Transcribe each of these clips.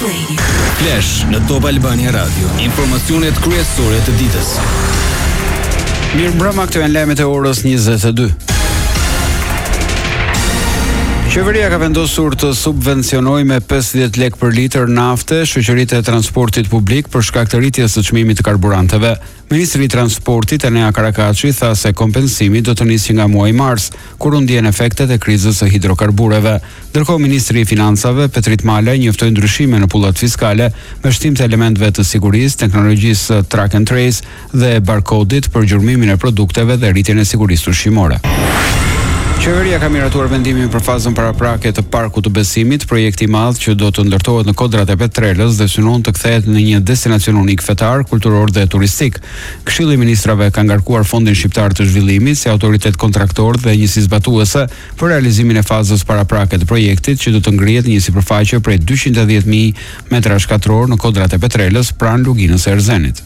Flash në Top Albania Radio. Informacionet kryesore të ditës. Mirëmbrëma, këto janë lajmet e orës 22. Qeveria ka vendosur të subvencionojë me 50 lekë për litër nafte shoqëritë e transportit publik për shkak të rritjes së çmimit të karburanteve. Ministri i Transportit Enea Karakaçi tha se kompensimi do të nisë nga muaji mars, kur u ndjen efektet e krizës së hidrokarbureve. Ndërkohë Ministri i Financave Petrit Malaj njoftoi ndryshime në pullat fiskale me shtim të elementeve të sigurisë, teknologjisë track and trace dhe barkodit për gjurmimin e produkteve dhe rritjen e sigurisë ushqimore. Qeveria ka miratuar vendimin për fazën paraprake të Parkut të Besimit, projekti i madh që do të ndërtohet në kodrat e Petrelës dhe synon të kthehet në një destinacion unik fetar, kulturor dhe turistik. Këshilli i Ministrave ka ngarkuar Fondin Shqiptar të Zhvillimit si autoritet kontraktor dhe njësi zbatuese për realizimin e fazës paraprake të projektit, që do të ngrihet një sipërfaqe prej 210.000 metra shkatror në kodrat e Petrelës pranë luginës së Erzenit.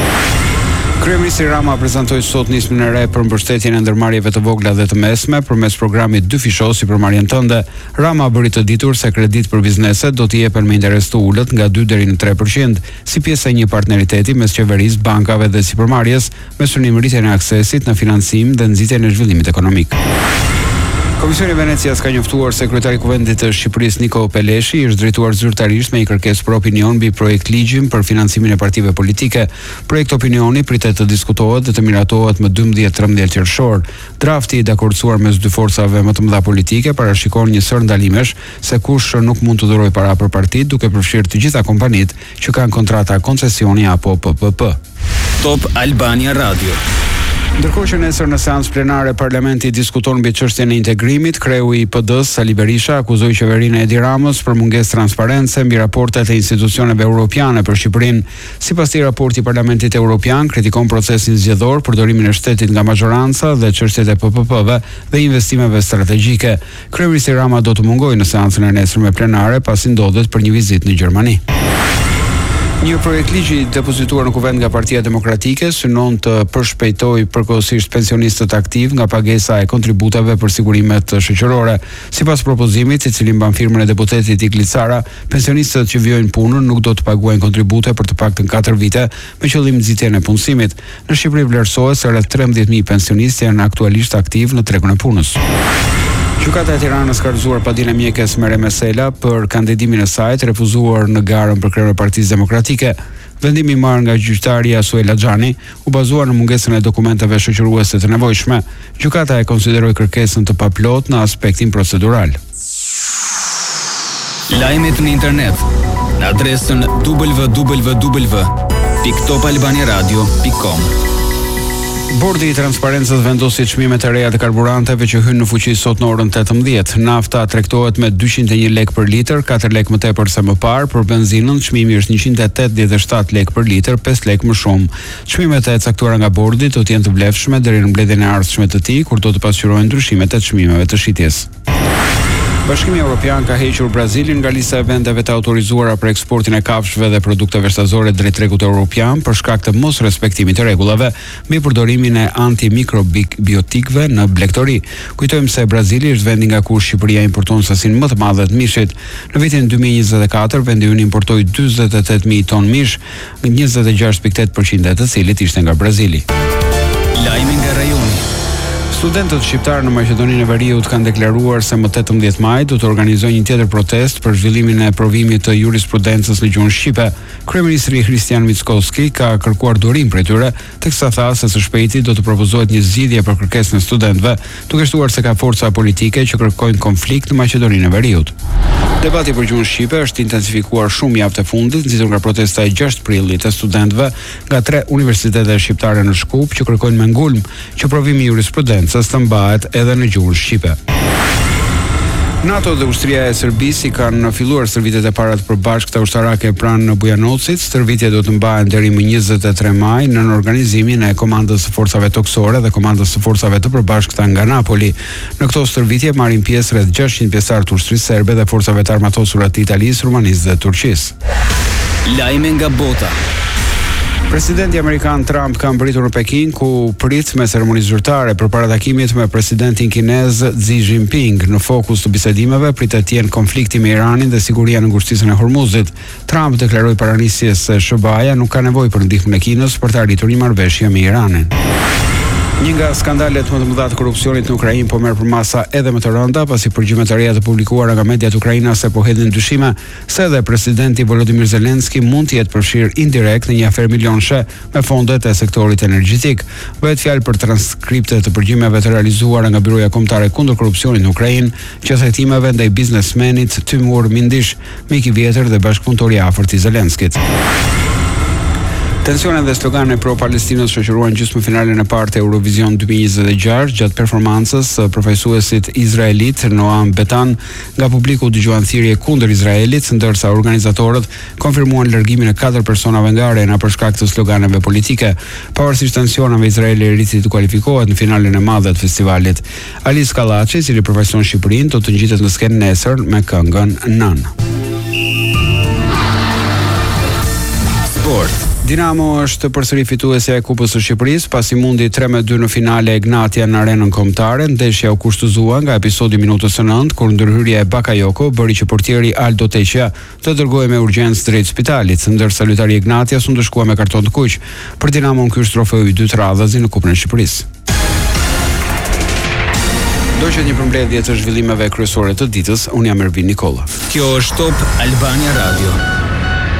Kryeministri Rama prezantoi sot nismën e re për mbështetjen e ndërmarrjeve të vogla dhe të mesme përmes programit Dy fishosi për marrjen tënde. Rama bëri të ditur se kreditë për bizneset do t'i jepen me interes të ulët nga 2 deri në 3%, si pjesë e një partneriteti mes qeverisë, bankave dhe sipërmarrjes, me synim rritjen e aksesit në financim dhe nxitjen e zhvillimit ekonomik. Komisioni i Venecias ka njoftuar sekretari i Kuvendit të Shqipërisë Niko Peleshi, i është drejtuar zyrtarisht me një kërkesë për opinion mbi projekt ligjin për financimin e partive politike. Projekt opinioni pritet të diskutohet dhe të miratohet më 12-13 qershor. Drafti i dakordsuar mes dy forcave më të mëdha politike parashikon një sër ndalimesh se kush nuk mund të dhurojë para për partitë, duke përfshirë të gjitha kompanitë që kanë kontrata koncesioni apo PPP. Top Albania Radio. Ndërkohë që nesër në seancë plenare parlamenti diskuton mbi çështjen e integrimit, kreu i PD-s Sali Berisha akuzoi qeverinë e Edi Ramës për mungesë transparence mbi raportet e institucioneve europiane për Shqipërinë. Sipas tij, raporti i Parlamentit Evropian kritikon procesin zgjedhor, përdorimin e shtetit nga majoranca dhe çështjet e PPP-ve dhe investimeve strategjike. Kryeministri Rama do të mungojë në seancën e nesërme plenare pasi ndodhet për një vizitë në Gjermani. Një projekt ligji depozituar në Kuvend nga Partia Demokratike synon të përshpejtojë përkohësisht pensionistët aktiv nga pagesa e kontributave për sigurimet shoqërore. Sipas propozimit, i cili mban firmën e deputetit Ikli Cara, pensionistët që vijojnë punën nuk do të paguajnë kontribute për të paktën 4 vite me qëllim nxitjen e punësimit. Në Shqipëri vlerësohet se rreth 13.000 pensionistë janë aktualisht aktiv në tregun e punës. Gjykata e Tiranës ka rrëzuar padinë e mjekes Mere Mesela për kandidimin e saj të refuzuar në garën për kryeën e Partisë Demokratike. Vendimi marrë nga gjyqtarja Suela Xhani u bazuar në mungesën e dokumenteve shoqëruese të nevojshme. Gjykata e konsideroi kërkesën të paplot në aspektin procedural. Lajmet në internet në adresën www.topalbaniaradio.com. Bordi i Transparencës vendosi çmimet e reja të karburanteve që hynë në fuqi sot në orën 18. Nafta tregtohet me 201 lekë për litër, 4 lekë më tepër se më parë. Për benzinën çmimi është 187 lekë për litër, 5 lekë më shumë. Çmimet e caktuara nga bordi do të jenë të vlefshme deri në mbledhjen e ardhshme të tij, kur do të pasqyrojnë ndryshimet e çmimeve të shitjes. Bashkimi Evropian ka hequr Brazilin nga lista e vendeve të autorizuara për eksportin e kafshëve dhe produkteve shtazore drejt tregut evropian për shkak të mos respektimit të rregullave mbi përdorimin e antimikrobiotikëve në blegtori. Kujtojmë se Brazili është vendi nga ku Shqipëria importon sasinë më të madhe të mishit. Në vitin 2024 vendi ynë importoi 48.000 ton mish, 26.8% të cilit ishte nga Brazili. Lajmi nga rajoni. Studentët shqiptarë në Maqedoninë e Veriut kanë deklaruar se më 18 maj do të organizojnë një tjetër protest për zhvillimin e provimit të jurisprudencës në gjuhën shqipe. Kryeministri Kristian Mickoski ka kërkuar durim prej tyre, teksa tha se së shpejti do të propozohet një zgjidhje për kërkesën e studentëve, duke shtuar se ka forca politike që kërkojnë konflikt në Maqedoninë e Veriut. Debati për gjuhën shqipe është intensifikuar shumë javët e fundit, nxitur nga protesta e 6 prillit të studentëve nga 3 universitete shqiptare në Shkup që kërkojnë me ngulm që provimi i jurisprudencës të mbahet edhe në gjuhën shqipe. NATO dhe ushtria e Serbisë kanë filluar stërvitjet e para të përbashkëta ushtarake pranë Bujanocit. Stërvitjet do të mbahen deri më 23 maj në organizimin e Komandës së Forcave Toksore dhe Komandës së Forcave të Përbashkëta nga Napoli. Në këto stërvitje marrin pjesë rreth 600 pjesëtar të ushtrisë serbe dhe forcave të armatosura të Italisë, Rumanisë dhe Turqisë. Lajme nga bota. Presidenti amerikan Trump ka mbritur në Pekin ku prit me ceremoni zyrtare përpara takimit me presidentin kinez Xi Jinping. Në fokus të bisedimeve pritet të jenë konflikti me Iranin dhe siguria në ngushtisën e Hormuzit. Trump deklaroi paranisjes se SBA-ja nuk ka nevojë për ndihmën e Kinës për të arritur një marrëveshje me Iranin. Një nga skandalet më të mëdha të korrupsionit në Ukrainë po merr përmasa edhe më të rënda pasi përgjigjet e reja të publikuara nga mediat ukrainase po hedhin dyshime se edhe presidenti Volodymyr Zelensky mund të jetë përfshirë indirekt në një aferë milionshë me fondet e sektorit energjetik. Bëhet fjalë për transkripte të përgjigjeve të realizuara nga Byroja Kombëtare kundër korrupsionit në Ukrainë, që hetimeve ndaj biznesmenit Timur Mindish, mik i vjetër dhe bashkëpunëtor i afërt i Zelenskit. Tensionet dhe sloganet pro-Palestinës shoqëruan gjysmëfinalen e parë të Eurovision 2026 gjatë performancës përfaqësuesit izraelit Noam Betan nga publiku dëgjuan thirrje kundër Izraelit, ndërsa organizatorët konfirmuan largimin e 4 personave nga arena për shkak të sloganeve politike. Pavarësisht tensioneve, Izraeli rriti të kualifikohet në finalen e madhe të festivalit. Alis Kallaçi, i cili përfaqëson Shqipërinë, do të ngjitet në skenë nesër me këngën Nan. Sport. Dinamo është përsëri fituesja e Kupës së Shqipërisë pasi mundi 3-2 në finale e Gnatia në arenën kombëtare. Ndeshja u kushtozua nga episodi i minutës së 9 kur ndërhyrja e Bakayoko bëri që portieri Aldo Teqja të dërgohej me urgjencë drejt spitalit, ndërsa lojtari i Gnatias u ndëshkua me karton të kuq. Për Dinamon ky është trofeu i dytë radhazi në Kupën e Shqipërisë. Do që një përmbledhje të zhvillimeve kryesore të ditës, unë jam Ervin Nikola. Kjo është Top Albania Radio.